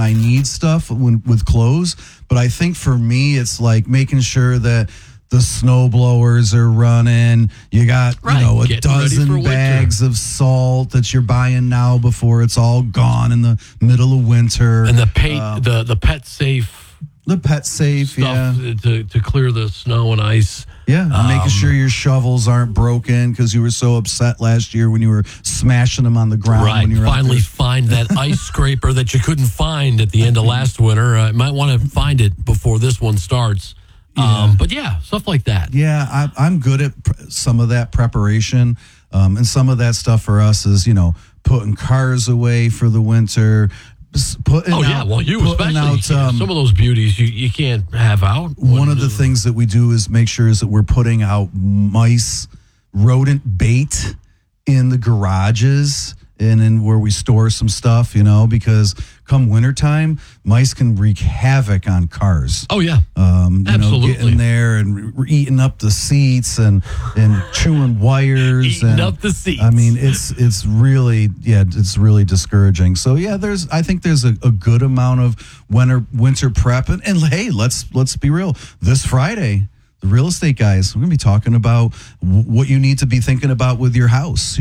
when I need stuff with clothes. But I think for me, it's like making sure that the snow blowers are running. You got, a dozen bags of salt that you're buying now before it's all gone in the middle of winter. And the pet safe. The pet safe, stuff to clear the snow and ice. Yeah, making sure your shovels aren't broken because you were so upset last year when you were smashing them on the ground. Right, when you were finally find that ice scraper that you couldn't find at the end of last winter. You might want to find it before this one starts. But yeah, stuff like that. Yeah, I'm good at some of that preparation. And some of that stuff for us is, putting cars away for the winter. You especially. Some of those beauties you can't have out. One of the things that we do is make sure is that we're putting out mice, rodent bait in the garages and in where we store some stuff, because come wintertime, mice can wreak havoc on cars. Oh, yeah. Absolutely. Getting there and eating up the seats and chewing wires. Eating up the seats. I mean, it's really discouraging. So, yeah, I think there's a good amount of winter prep. And hey, let's be real. This Friday, the real estate guys, we're going to be talking about what you need to be thinking about with your house,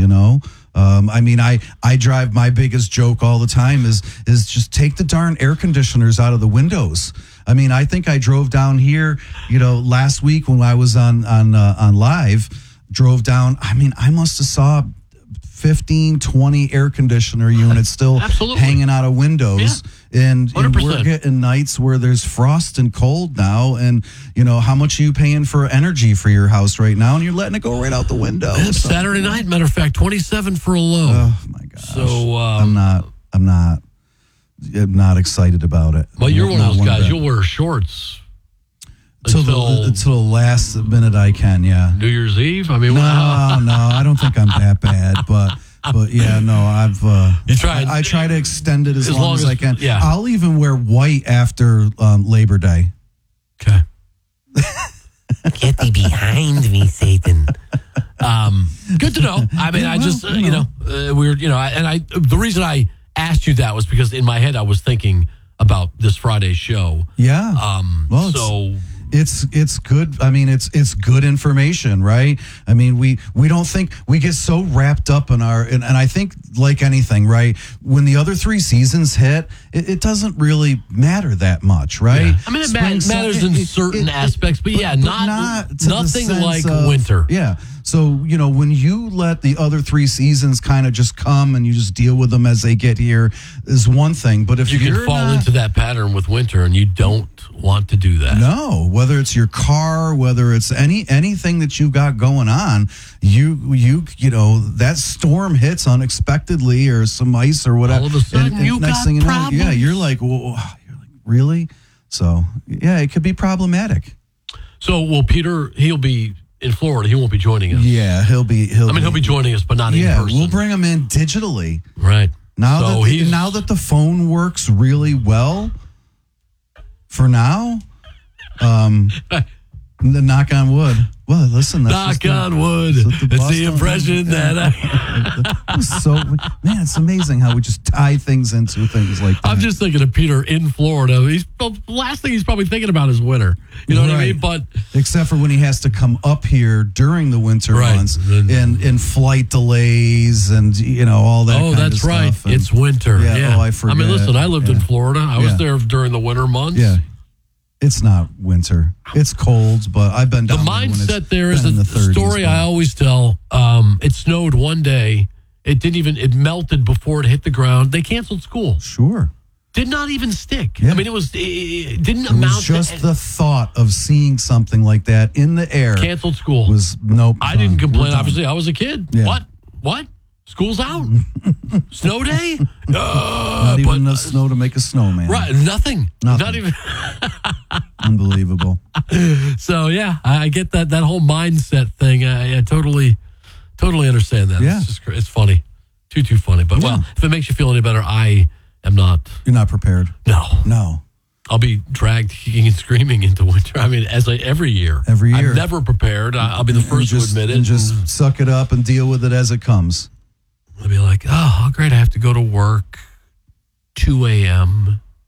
I drive, my biggest joke all the time is just take the darn air conditioners out of the windows. I mean, I think I drove down here, last week when I was on live, drove down. I mean, I must have saw 15, 20 air conditioner units still hanging out of windows. Yeah. And we're getting nights where there's frost and cold now. And, how much are you paying for energy for your house right now? And you're letting it go right out the window. Saturday night, matter of fact, 27 for a low. Oh, my gosh. So I'm not excited about it. Well, you're one of those guys. You'll wear shorts. Until the last minute I can, yeah. New Year's Eve? I mean, no, I don't think I'm that bad, but yeah, no, I try to extend it as long as I can. Yeah. I'll even wear white after Labor Day. Okay. Get thee behind me, Satan. Good to know. I mean, the reason I asked you that was because in my head I was thinking about this Friday's show. Yeah. It's good. I mean, it's good information, right? I mean, we don't think, we get so wrapped up in and I think like anything, right? When the other 3 seasons hit, it doesn't really matter that much, right? Yeah. I mean, it matters in certain aspects, but nothing like winter. Yeah. So, when you let the other 3 seasons kind of just come and you just deal with them as they get here is one thing. But if you can fall into that pattern with winter and you don't want to do that. No, whether it's your car, whether it's anything that you've got going on, that storm hits unexpectedly or some ice or whatever. All of a sudden, and next thing you know, yeah, you're like, really? So, yeah, it could be problematic. So, well, Peter, he'll be in Florida. He won't be joining us. Yeah, he'll be joining us, but not in person. We'll bring him in digitally. Right. Now that the phone works really well, for now, the knock on wood. Well, listen, knock on wood. It's the impression that it's amazing how we just tie things into things like that. I'm just thinking of Peter in Florida. The last thing he's probably thinking about is winter. You know what I mean? But except for when he has to come up here during the winter months and flight delays and all that. Oh, that's right. Stuff. It's winter. Yeah. Oh, I forget. I mean, listen, I lived in Florida. I was there during the winter months. Yeah. It's not winter. It's cold, but I've been down there. The mindset there is the story I always tell. It snowed one day. It melted before it hit the ground. They canceled school. Sure. Did not even stick. Yeah. I mean, it didn't amount to... just the thought of seeing something like that in the air. Canceled school. Was nope. I didn't complain. Obviously, I was a kid. Yeah. What? School's out? Snow day? Not even enough snow to make a snowman. Right, nothing. Not even. Unbelievable. So, yeah, I get that whole mindset thing. I totally understand that. Yeah. It's funny. Too funny. But, well, if it makes you feel any better, I am not. You're not prepared? No. I'll be dragged kicking and screaming into winter. I mean, every year. I'm never prepared. I'll be the first to admit it. And just suck it up and deal with it as it comes. I'll be like, oh, great, I have to go to work 2 a.m.